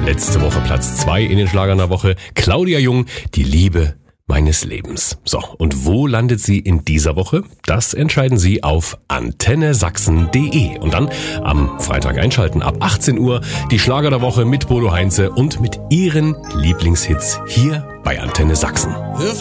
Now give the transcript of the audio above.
Letzte Woche Platz 2 in den Schlagern der Woche. Claudia Jung, die Liebe meines Lebens. So, und wo landet sie in dieser Woche? Das entscheiden Sie auf antennesachsen.de. Und dann am Freitag einschalten ab 18 Uhr die Schlager der Woche mit Bodo Heinze und mit Ihren Lieblingshits hier bei Antenne Sachsen. Wirf